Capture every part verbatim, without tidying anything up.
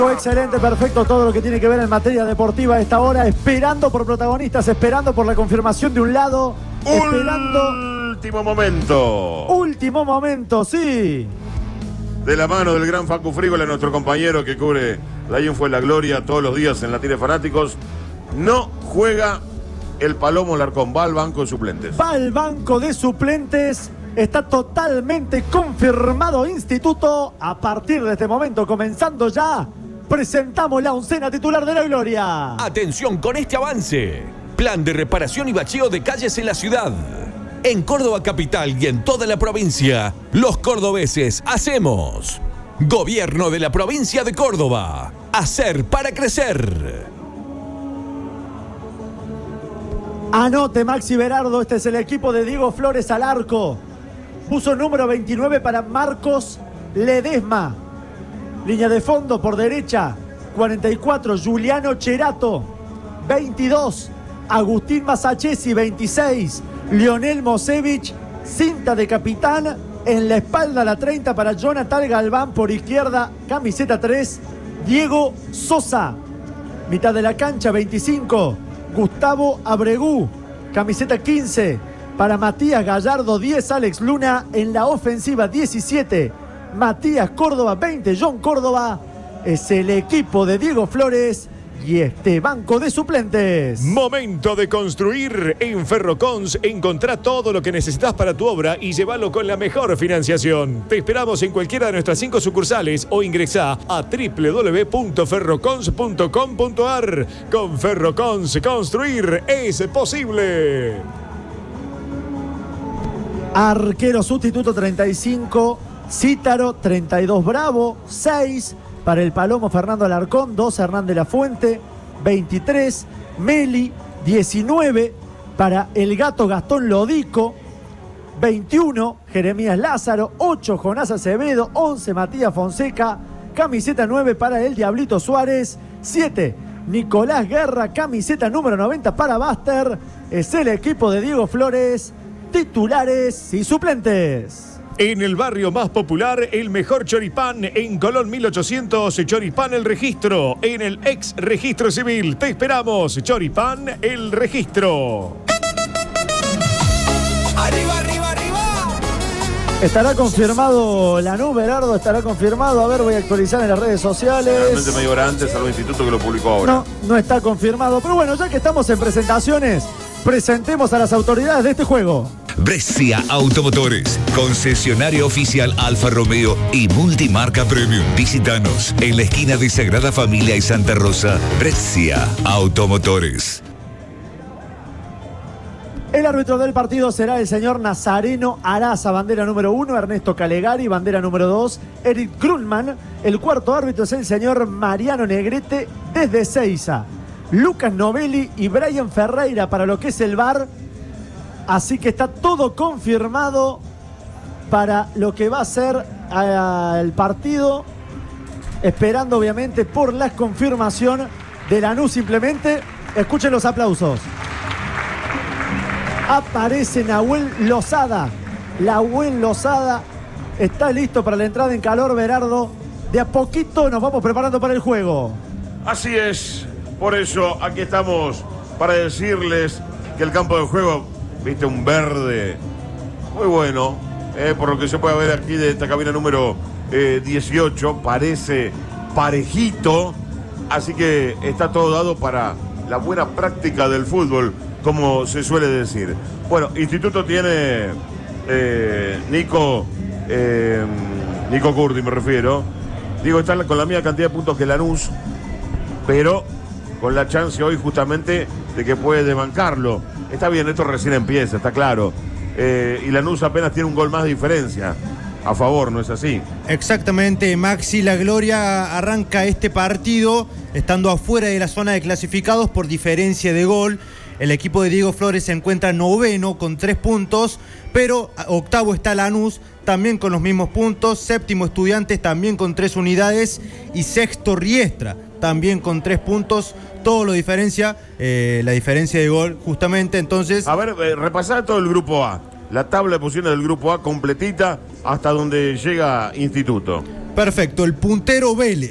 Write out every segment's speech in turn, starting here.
Excelente, perfecto, todo lo que tiene que ver en materia deportiva a esta hora, esperando por protagonistas, esperando por la confirmación de un lado, esperando... Último momento. Último momento, sí. De la mano del gran Facu Frígola, nuestro compañero que cubre la Info en la Gloria todos los días en Latines Fanáticos. No juega el Palomo Larcón, va al banco de suplentes. Va al banco de suplentes. Está totalmente confirmado Instituto. A partir de este momento, comenzando ya, presentamos la oncena titular de la Gloria. Atención con este avance. Plan de reparación y bacheo de calles en la ciudad. En Córdoba capital y en toda la provincia, los cordobeses hacemos. Gobierno de la provincia de Córdoba. Hacer para crecer. Anote Maxi Berardo, este es el equipo de Diego Flores al arco. Puso número veintinueve para Marcos Ledesma. Línea de fondo por derecha, cuarenta y cuatro, Juliano Cherato. veintidós, Agustín Masachesi, veintiséis, Lionel Mosevich. Cinta de capitán, en la espalda la treinta para Jonathan Galván por izquierda, camiseta tres, Diego Sosa. Mitad de la cancha, veinticinco, Gustavo Abregú, camiseta quince, para Matías Gallardo, diez, Alex Luna. En la ofensiva, diecisiete, Matías Córdoba, veinte, John Córdoba. Es el equipo de Diego Flores y este banco de suplentes. Momento de construir. En Ferrocons encontrá todo lo que necesitas para tu obra y llévalo con la mejor financiación. Te esperamos en cualquiera de nuestras cinco sucursales o ingresá a doble u doble u doble u punto ferrocons punto com punto a r. Con Ferrocons, construir es posible. Arquero sustituto treinta y cinco, Cítaro, treinta y dos, Bravo, seis para el Palomo Fernando Alarcón, dos, Hernán de la Fuente, veintitrés, Meli, diecinueve para el Gato Gastón Lodico, veintiuno, Jeremías Lázaro, ocho, Jonás Acevedo, once, Matías Fonseca, camiseta nueve para el Diablito Suárez, siete, Nicolás Guerra, camiseta número noventa para Baster. Es el equipo de Diego Flores, titulares y suplentes. En el barrio más popular, el mejor choripán en Colón mil ochocientos, Choripán El Registro, en el ex registro civil. Te esperamos, Choripán El Registro. ¡Arriba, arriba, arriba! ¿Estará confirmado Lanús, Berardo? ¿Estará confirmado? A ver, voy a actualizar en las redes sociales. Realmente media hora antes, al Instituto que lo publicó ahora. No, no está confirmado. Pero bueno, ya que estamos en presentaciones, presentemos a las autoridades de este juego. Brescia Automotores, concesionario oficial Alfa Romeo y multimarca Premium. Visítanos en la esquina de Sagrada Familia y Santa Rosa. Brescia Automotores. El árbitro del partido será el señor Nazareno Araza, bandera número uno, Ernesto Calegari, bandera número dos, Eric Grunman. El cuarto árbitro es el señor Mariano Negrete desde Seiza. Lucas Novelli y Brian Ferreira para lo que es el V A R. Así que está todo confirmado para lo que va a ser uh, el partido. Esperando obviamente por la confirmación de Lanús simplemente. Escuchen los aplausos. Aparece Nahuel Lozada. Nahuel Lozada está listo para la entrada en calor, Berardo. De a poquito nos vamos preparando para el juego. Así es. Por eso aquí estamos para decirles que el campo de juego, viste, un verde muy bueno, eh, por lo que se puede ver aquí de esta cabina número eh, dieciocho, parece parejito, así que está todo dado para la buena práctica del fútbol, como se suele decir. Bueno, Instituto tiene eh, Nico, eh, Nico Curti me refiero, digo, está con la misma cantidad de puntos que Lanús, pero con la chance hoy justamente de que puede desbancarlo. Está bien, esto recién empieza, está claro. Eh, y Lanús apenas tiene un gol más de diferencia a favor, ¿no es así? Exactamente, Maxi. La Gloria arranca este partido estando afuera de la zona de clasificados por diferencia de gol. El equipo de Diego Flores se encuentra noveno con tres puntos, pero octavo está Lanús, también con los mismos puntos. Séptimo Estudiantes, también con tres unidades. Y sexto Riestra, también con tres puntos. Todo lo diferencia, eh, la diferencia de gol, justamente. Entonces, a ver, eh, repasar todo el grupo A. La tabla de posiciones del grupo A completita hasta donde llega Instituto. Perfecto. El puntero Vélez,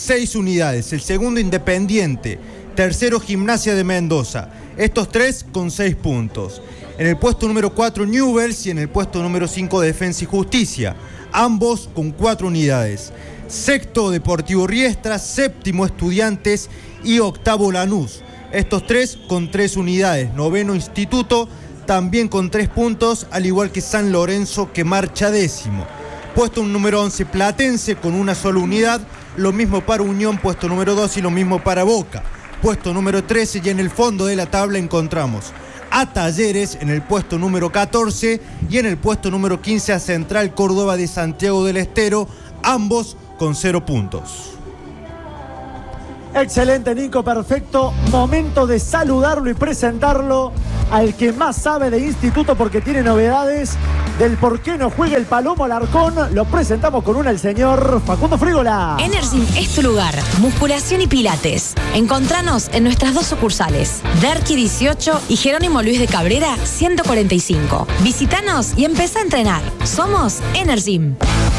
seis unidades. El segundo, Independiente. Tercero, Gimnasia de Mendoza. Estos tres con seis puntos. En el puesto número cuatro, Newell's, y en el puesto número cinco, Defensa y Justicia. Ambos con cuatro unidades. Sexto, Deportivo Riestra. Séptimo, Estudiantes. Y octavo, Lanús. Estos tres con tres unidades. Noveno, Instituto, también con tres puntos, al igual que San Lorenzo, que marcha décimo. Puesto número once, Platense, con una sola unidad. Lo mismo para Unión, puesto número dos, y lo mismo para Boca. Puesto número trece, y en el fondo de la tabla encontramos a Talleres en el puesto número catorce, y en el puesto número quince a Central Córdoba de Santiago del Estero, ambos con cero puntos. Excelente, Nico, perfecto. Momento de saludarlo y presentarlo al que más sabe de Instituto, porque tiene novedades del por qué no juega el Palomo Alarcón. Lo presentamos con una, el señor Facundo Frígola. Energym es tu lugar, musculación y pilates. Encontranos en nuestras dos sucursales, Derqui dieciocho y Jerónimo Luis de Cabrera ciento cuarenta y cinco. Visítanos y empezá a entrenar. Somos Energym.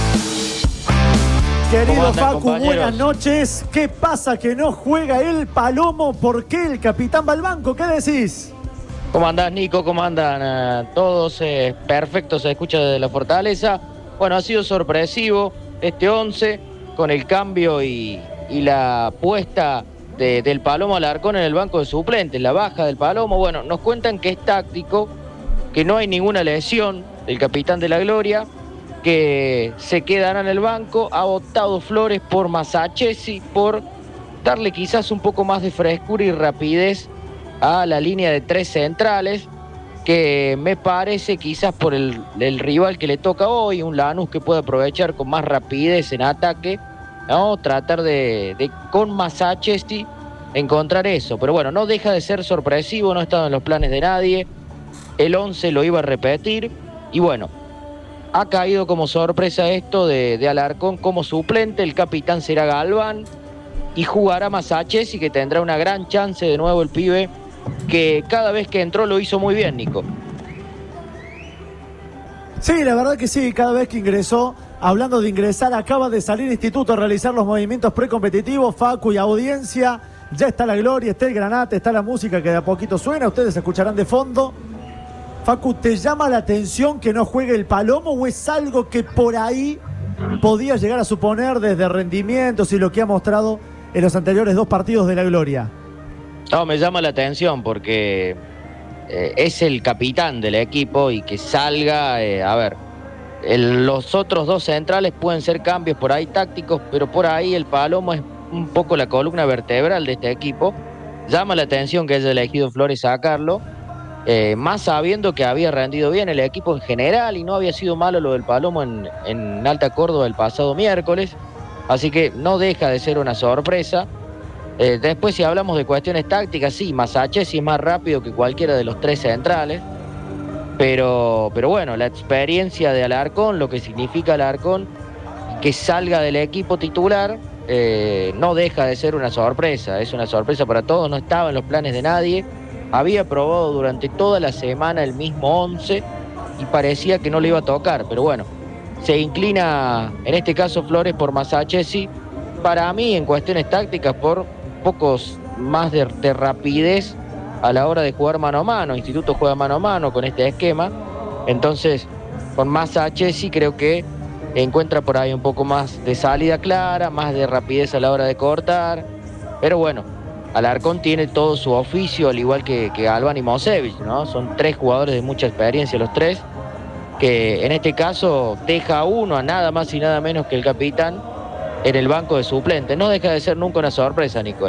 Querido Facu, buenas noches. ¿Qué pasa que no juega el Palomo? ¿Por qué el capitán va al banco? ¿Qué decís? ¿Cómo andás, Nico? ¿Cómo andan uh, todos? Eh, perfecto, se escucha desde la Fortaleza. Bueno, ha sido sorpresivo este once con el cambio y, y la puesta de, del Palomo Alarcón en el banco de suplentes, la baja del Palomo. Bueno, nos cuentan que es táctico, que no hay ninguna lesión del capitán de la Gloria, que se quedará en el banco. Ha optado Flores por Masachesi, por darle quizás un poco más de frescura y rapidez a la línea de tres centrales, que me parece quizás por el, el rival que le toca hoy, un Lanús que puede aprovechar con más rapidez en ataque, ¿no? Tratar de, de con Masachesi encontrar eso, pero bueno, no deja de ser sorpresivo, no ha estado en los planes de nadie. El once lo iba a repetir y bueno, ha caído como sorpresa esto de, de Alarcón como suplente. El capitán será Galván y jugará Masachesi, que tendrá una gran chance de nuevo el pibe, que cada vez que entró lo hizo muy bien, Nico. Sí, la verdad que sí, cada vez que ingresó, hablando de ingresar, acaba de salir Instituto a realizar los movimientos precompetitivos, Facu y audiencia. Ya está la Gloria, está el Granate, está la música que de a poquito suena, ustedes escucharán de fondo. Facu, ¿te llama la atención que no juegue el Palomo o es algo que por ahí podía llegar a suponer desde rendimientos y lo que ha mostrado en los anteriores dos partidos de la Gloria? No, me llama la atención porque eh, es el capitán del equipo y que salga, eh, a ver, el, los otros dos centrales pueden ser cambios por ahí tácticos, pero por ahí el Palomo es un poco la columna vertebral de este equipo. Llama la atención que haya elegido Flores sacarlo. Eh, más sabiendo que había rendido bien el equipo en general y no había sido malo lo del Palomo en, en Alta Córdoba el pasado miércoles, así que no deja de ser una sorpresa. Eh, después, si hablamos de cuestiones tácticas, sí, Masachesi es más rápido que cualquiera de los tres centrales, pero, pero bueno, la experiencia de Alarcón, lo que significa Alarcón, que salga del equipo titular, eh, no deja de ser una sorpresa, es una sorpresa para todos, no estaba en los planes de nadie. Había probado durante toda la semana el mismo once y parecía que no le iba a tocar, pero bueno, se inclina en este caso Flores por Masachesi. Para mí, en cuestiones tácticas, por pocos más de, de rapidez a la hora de jugar mano a mano. Instituto juega mano a mano con este esquema, entonces con Masachesi creo que encuentra por ahí un poco más de salida clara, más de rapidez a la hora de cortar, pero bueno, Alarcón tiene todo su oficio, al igual que, que Galván y Mosevich, ¿no? Son tres jugadores de mucha experiencia los tres, que en este caso deja a uno, a nada más y nada menos que el capitán, en el banco de suplentes. No deja de ser nunca una sorpresa, Nico.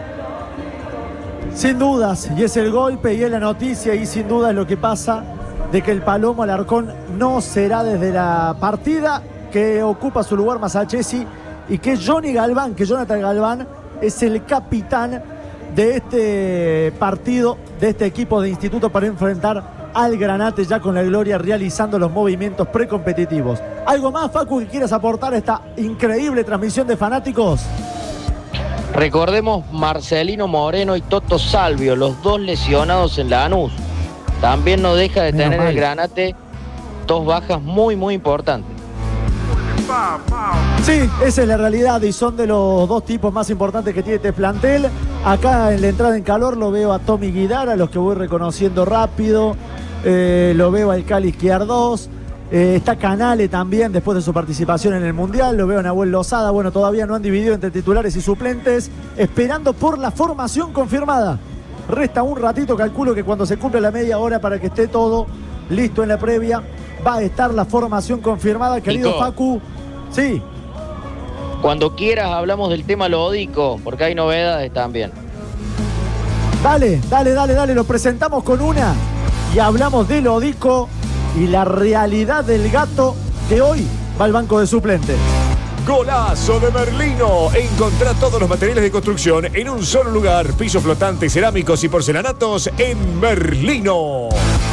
Sin dudas, y es el golpe y es la noticia, y sin duda es lo que pasa, de que el Palomo Alarcón no será desde la partida, que ocupa su lugar Masachesi, y que Johnny Galván, que Jonathan Galván es el capitán de este partido, de este equipo de Instituto, para enfrentar al Granate, ya con la Gloria realizando los movimientos precompetitivos. ¿Algo más, Facu, que quieras aportar a esta increíble transmisión de fanáticos? Recordemos Marcelino Moreno y Toto Salvio, los dos lesionados en Lanús. También no deja de tener el Granate dos bajas muy, muy importantes. Sí, esa es la realidad y son de los dos tipos más importantes que tiene este plantel. Acá en la entrada en calor lo veo a Tommy Guidara, a los que voy reconociendo rápido. Eh, lo veo al Cali Izquierdos. Eh, está Canale también después de su participación en el Mundial. Lo veo a Nahuel Lozada. Bueno, todavía no han dividido entre titulares y suplentes, esperando por la formación confirmada. Resta un ratito, calculo que cuando se cumple la media hora para que esté todo listo en la previa, va a estar la formación confirmada, querido Nico. Facu. Sí. Cuando quieras hablamos del tema Lodico, porque hay novedades también. Dale, dale, dale, dale, lo presentamos con una y hablamos de Lodico y la realidad del gato que hoy va al banco de suplentes. Golazo de Merlino. Encontrá todos los materiales de construcción en un solo lugar. Pisos flotantes, cerámicos y porcelanatos en Merlino.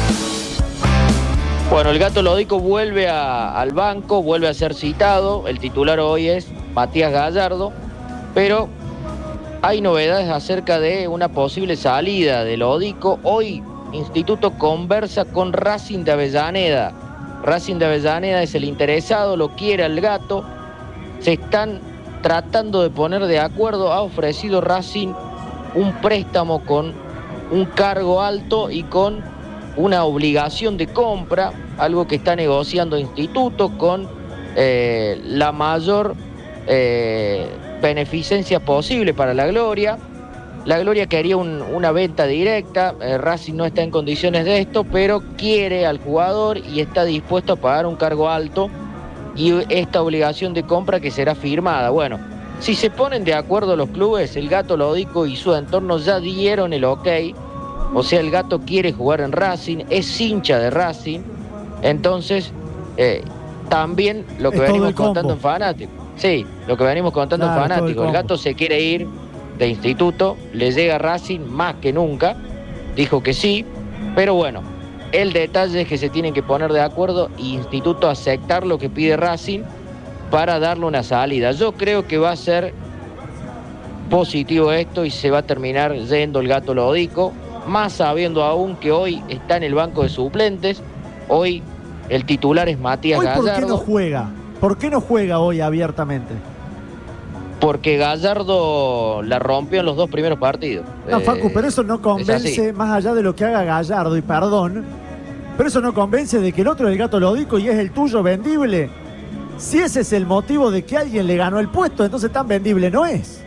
Bueno, el gato Lodico vuelve a, al banco, vuelve a ser citado. El titular hoy es Matías Gallardo, pero hay novedades acerca de una posible salida de Lodico. Hoy Instituto conversa con Racing de Avellaneda. Racing de Avellaneda es el interesado, lo quiere el gato. Se están tratando de poner de acuerdo. Ha ofrecido Racing un préstamo con un cargo alto y con una obligación de compra, algo que está negociando Instituto con eh, la mayor eh, beneficencia posible para la Gloria. La Gloria quería un, una venta directa, eh, Racing no está en condiciones de esto, pero quiere al jugador y está dispuesto a pagar un cargo alto y esta obligación de compra que será firmada. Bueno, si se ponen de acuerdo los clubes, el gato Lodico y su entorno ya dieron el ok. O sea, el gato quiere jugar en Racing, es hincha de Racing. Entonces, eh, también lo que Es todo venimos el combo. contando en Fanático. Sí, lo que venimos contando Claro, en todo el Fanático. El, combo. gato se quiere ir de Instituto, le llega a Racing más que nunca. Dijo que sí, pero bueno, el detalle es que se tienen que poner de acuerdo e Instituto aceptar lo que pide Racing para darle una salida. Yo creo que va a ser positivo esto y se va a terminar yendo el gato Lodico. Más sabiendo aún que hoy está en el banco de suplentes. Hoy el titular es Matías ¿Hoy por Gallardo. qué no juega? ¿Por qué no juega hoy abiertamente? Porque Gallardo la rompió en los dos primeros partidos. No, Eh, Facu, pero eso no es convence, así. más allá de lo que haga Gallardo, y perdón, pero eso no convence de que el otro es el gato Lodico y es el tuyo vendible. Si ese es el motivo de que alguien le ganó el puesto, entonces tan vendible no es.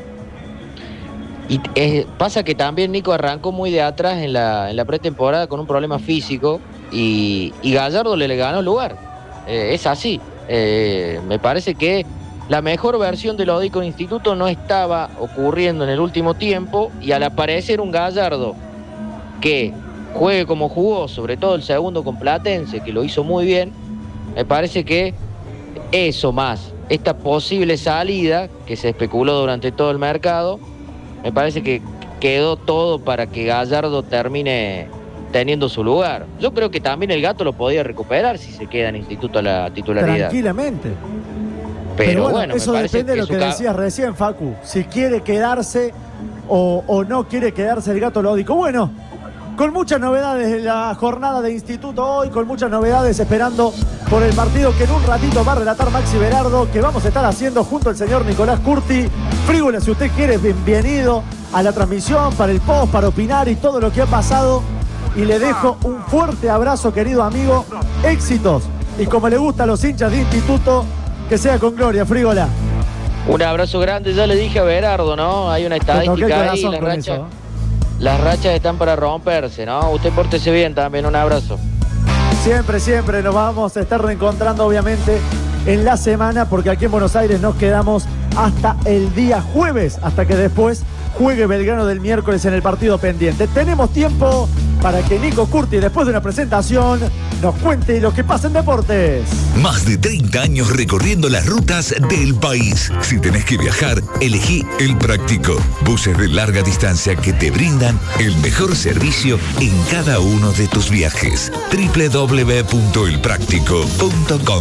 Y eh, pasa que también Nico arrancó muy de atrás en la, en la pretemporada con un problema físico y, y Gallardo le, le ganó el lugar. Eh, es así. Eh, me parece que la mejor versión de Lodico Instituto no estaba ocurriendo en el último tiempo y al aparecer un Gallardo que juegue como jugó, sobre todo el segundo con Platense, que lo hizo muy bien, me parece que eso más, esta posible salida que se especuló durante todo el mercado, me parece que quedó todo para que Gallardo termine teniendo su lugar. Yo creo que también el gato lo podía recuperar si se queda en Instituto a la titularidad. Tranquilamente. Pero, Pero bueno, bueno, eso me parece depende de lo su que ca- decías recién, Facu. Si quiere quedarse o, o no quiere quedarse el gato Lodico. Bueno, con muchas novedades en la jornada de Instituto hoy, con muchas novedades esperando por el partido que en un ratito va a relatar Maxi Berardo, que vamos a estar haciendo junto al señor Nicolás Curti. Frígola, si usted quiere, bienvenido a la transmisión, para el post, para opinar y todo lo que ha pasado. Y le dejo un fuerte abrazo, querido amigo. Éxitos. Y como le gusta a los hinchas de Instituto, que sea con gloria, Frígola. Un abrazo grande, ya le dije a Berardo, ¿no? Hay una Te toqué el estadística ahí, corazón las con rachas, eso, ¿eh? las rachas están para romperse, ¿no? Usted pórtese bien también, un abrazo. Siempre, siempre nos vamos a estar reencontrando, obviamente, en la semana, porque aquí en Buenos Aires nos quedamos hasta el día jueves, hasta que después juegue Belgrano del miércoles en el partido pendiente. Tenemos tiempo para que Nico Curti, después de una presentación, nos cuente lo que pasa en deportes. Más de treinta años recorriendo las rutas del país. Si tenés que viajar, elegí El Práctico. Buses de larga distancia que te brindan el mejor servicio en cada uno de tus viajes. doble u doble u doble u punto el práctico punto com.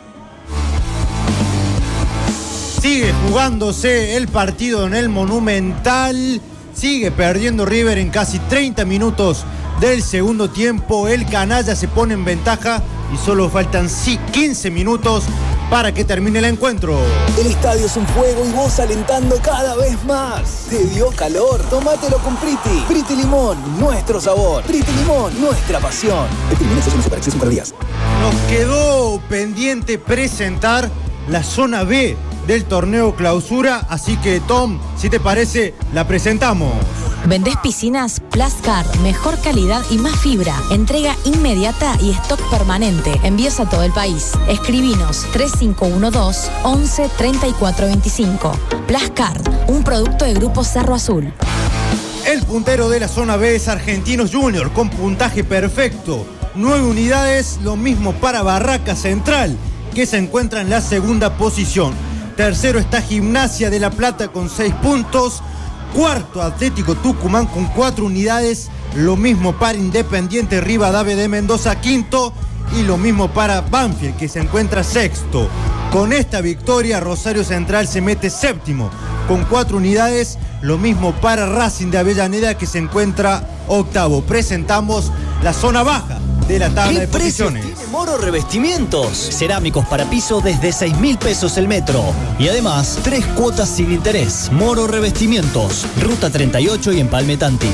Sigue jugándose el partido en el Monumental. Sigue perdiendo River en casi treinta minutos del segundo tiempo. El canalla se pone en ventaja y solo faltan quince minutos para que termine el encuentro. El estadio es un fuego y vos alentando cada vez más. ¿Te dio calor? Tómatelo con Priti. Priti Limón, nuestro sabor. Priti Limón, nuestra pasión. Priti Limón es para acceso en días. Nos quedó pendiente presentar la zona B del torneo clausura, así que Tom, si te parece, la presentamos. ¿Vendés piscinas? Plascar, mejor calidad y más fibra. Entrega inmediata y stock permanente. Envíos a todo el país. Escribinos tres cinco uno dos, once, treinta y cuatro veinticinco. Plascar, un producto de Grupo Cerro Azul. El puntero de la zona B es Argentinos Junior, con puntaje perfecto. Nueve unidades, lo mismo para Barraca Central, que se encuentra en la segunda posición. Tercero está Gimnasia de La Plata con seis puntos. Cuarto, Atlético Tucumán con cuatro unidades. Lo mismo para Independiente Rivadavia de Mendoza, quinto. Y lo mismo para Banfield, que se encuentra sexto. Con esta victoria, Rosario Central se mete séptimo con cuatro unidades. Lo mismo para Racing de Avellaneda, que se encuentra octavo. Presentamos la zona baja de la tabla de posiciones. Tiene Moro Revestimientos. Cerámicos para piso desde seis mil pesos el metro. Y además, tres cuotas sin interés. Moro Revestimientos. Ruta treinta y ocho y Empalme Tanti.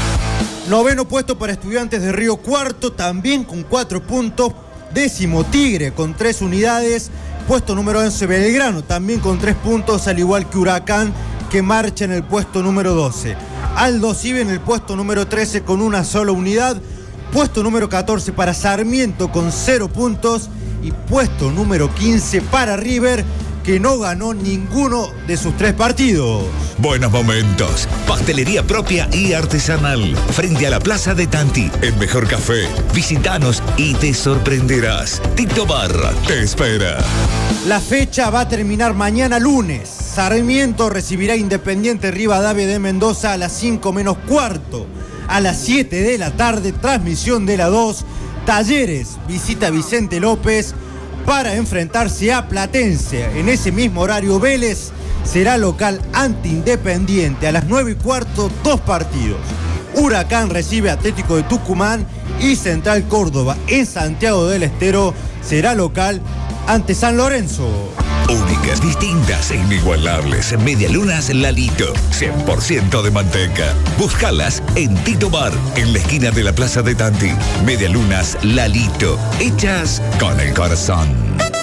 Noveno puesto para Estudiantes de Río Cuarto, también con cuatro puntos. Décimo Tigre con tres unidades. Puesto número once Belgrano, también con tres puntos, al igual que Huracán, que marcha en el puesto número doce. Aldo Civi en el puesto número trece con una sola unidad. Puesto número catorce para Sarmiento con cero puntos. Y puesto número quince para River, que no ganó ninguno de sus tres partidos. Buenos momentos. Pastelería propia y artesanal. Frente a la Plaza de Tanti. El mejor café. Visítanos y te sorprenderás. Tito Bar te espera. La fecha va a terminar mañana lunes. Sarmiento recibirá Independiente Rivadavia de Mendoza a las cinco menos cuarto. A las siete de la tarde, transmisión de la dos. Talleres visita Vicente López para enfrentarse a Platense. En ese mismo horario, Vélez será local ante Independiente. A las nueve y cuarto, dos partidos. Huracán recibe Atlético de Tucumán y Central Córdoba en Santiago del Estero será local ante San Lorenzo. Únicas, distintas e inigualables. Medialunas Lalito, cien por ciento de manteca. Búscalas en Tito Bar, en la esquina de la Plaza de Tanti. Medialunas Lalito, hechas con el corazón.